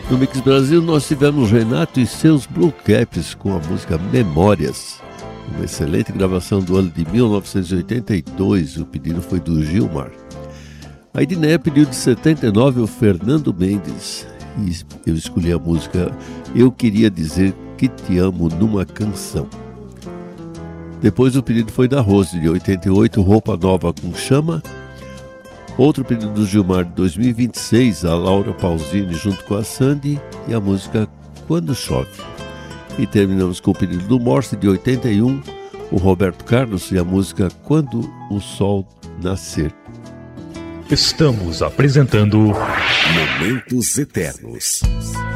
No Mix Brasil nós tivemos Renato e seus Blue Caps com a música Memórias, uma excelente gravação do ano de 1982, o pedido foi do Gilmar. A Edneia pediu de 79 o Fernando Mendes e eu escolhi a música Eu Queria Dizer Que Te Amo Numa Canção. Depois o pedido foi da Rose, de 88, Roupa Nova com Chama. Outro pedido do Gilmar, de 2026, a Laura Pausini junto com a Sandy e a música Quando Chove. E terminamos com o pedido do Morse, de 81, o Roberto Carlos e a música Quando o Sol Nascer. Estamos apresentando Momentos Eternos.